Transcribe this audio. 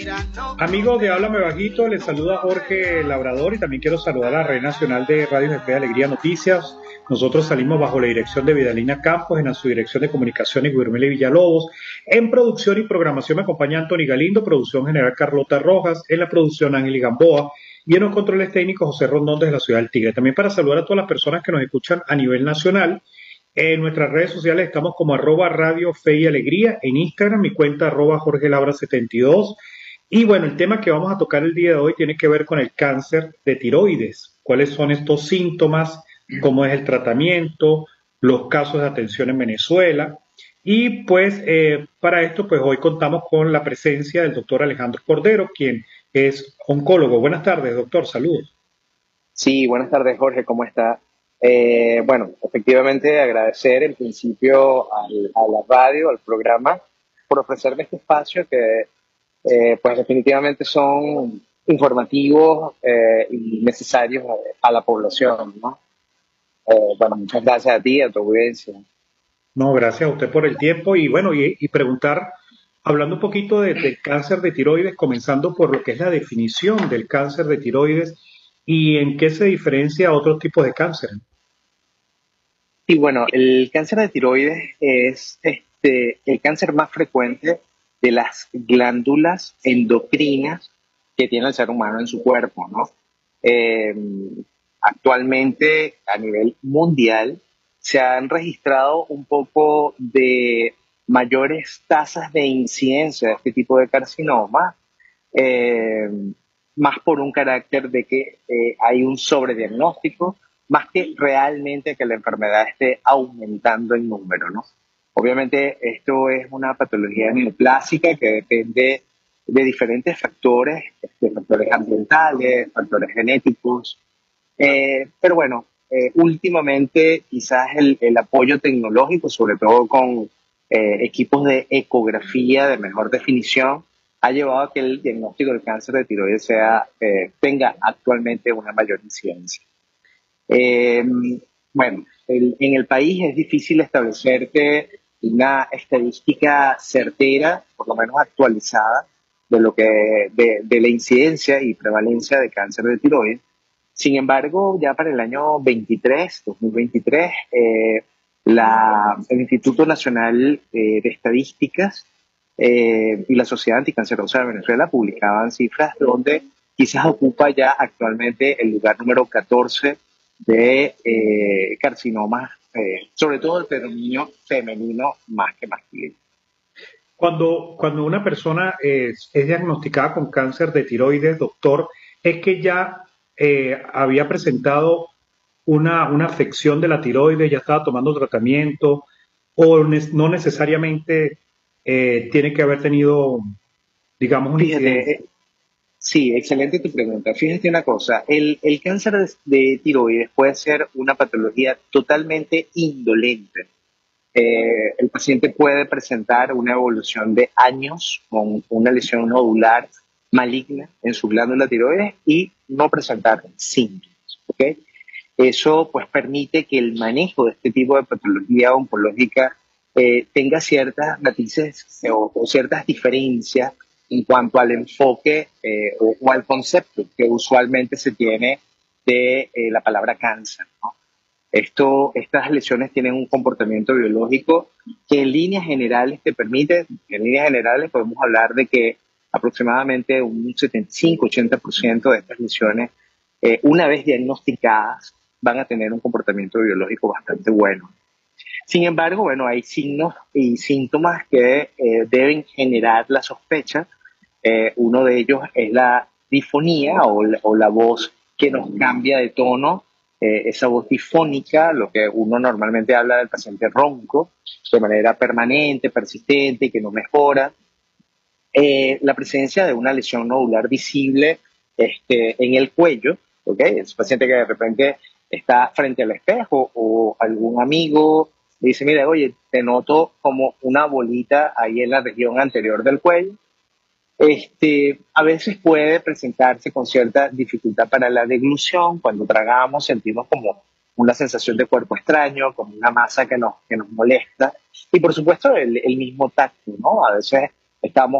Amigo de Háblame Bajito, les saluda Jorge Labrador y también quiero saludar a la red nacional de Radio Fe de Alegría Noticias. Nosotros salimos bajo la dirección de Vidalina Campos, en la subdirección de comunicaciones Guillermo Villalobos. En producción y programación me acompaña Anthony Galindo, producción general Carlota Rojas, en la producción Ángel Gamboa y en los controles técnicos José Rondón desde la ciudad del Tigre. También para saludar a todas las personas que nos escuchan a nivel nacional. En nuestras redes sociales estamos como @Radio Fe y Alegría, en Instagram mi cuenta @Jorge Labra 72. Y bueno, el tema que vamos a tocar el día de hoy tiene que ver con el cáncer de tiroides. ¿Cuáles son estos síntomas? ¿Cómo es el tratamiento? Los casos de atención en Venezuela. Y pues para esto pues hoy contamos con la presencia del doctor Alejandro Cordero, quien es oncólogo. Buenas tardes, doctor, saludos. Sí, buenas tardes, Jorge, ¿cómo está? Bueno, efectivamente agradecer en principio a la radio, al programa, por ofrecerme este espacio que pues definitivamente son informativos y necesarios a la población, ¿no? Bueno, muchas gracias a ti, a tu audiencia. No, gracias a usted por el tiempo y bueno, y preguntar, hablando un poquito del cáncer de tiroides, comenzando por lo que es la definición del cáncer de tiroides y en qué se diferencia a otros tipos de cáncer. Y bueno, el cáncer de tiroides es el cáncer más frecuente de las glándulas endocrinas que tiene el ser humano en su cuerpo, ¿no? Eh, Actualmente, a nivel mundial, se han registrado un poco de mayores tasas de incidencia de este tipo de carcinoma, eh, más por un carácter de que hay un sobrediagnóstico, más que realmente que la enfermedad esté aumentando en número, ¿no? Obviamente esto es una patología neoplásica que depende de diferentes factores, factores ambientales, factores genéticos, pero bueno, últimamente quizás el apoyo tecnológico, sobre todo con equipos de ecografía de mejor definición, ha llevado a que el diagnóstico del cáncer de tiroides tenga actualmente una mayor incidencia. Eh, bueno, en el país es difícil establecerte una estadística certera, por lo menos actualizada, de la incidencia y prevalencia de cáncer de tiroides. Sin embargo, ya para el año 2023, el Instituto Nacional de Estadísticas y la Sociedad Anticancerosa de Venezuela publicaban cifras donde quizás ocupa ya actualmente el lugar número 14 de carcinomas, sobre todo el predominio femenino más que masculino. Cuando una persona es diagnosticada con cáncer de tiroides, doctor, es que ya había presentado una afección de la tiroides, ya estaba tomando tratamiento, o no necesariamente tiene que haber tenido, digamos, una incidencia. Fíjate, sí, excelente tu pregunta. Fíjate una cosa, el cáncer de tiroides puede ser una patología totalmente indolente. El paciente puede presentar una evolución de años con una lesión nodular maligna en su glándula tiroides y no presentar síntomas, ¿ok? Eso pues permite que el manejo de este tipo de patología oncológica tenga ciertas matices o ciertas diferencias en cuanto al enfoque o al concepto que usualmente se tiene de la palabra cáncer, ¿no? Estas lesiones tienen un comportamiento biológico que en líneas generales en líneas generales podemos hablar de que aproximadamente un 75-80% de estas lesiones, una vez diagnosticadas, van a tener un comportamiento biológico bastante bueno. Sin embargo, bueno, hay signos y síntomas que deben generar la sospecha. Uno de ellos es la difonía o la voz que nos cambia de tono, esa voz difónica, lo que uno normalmente habla del paciente ronco, de manera permanente, persistente y que no mejora. La presencia de una lesión nodular visible en el cuello, ¿ok? Es un paciente que de repente está frente al espejo o algún amigo le dice, mira, oye, te noto como una bolita ahí en la región anterior del cuello. A veces puede presentarse con cierta dificultad para la deglución. Cuando tragamos sentimos como una sensación de cuerpo extraño, como una masa que nos molesta. Y por supuesto el mismo tacto, ¿no? A veces estamos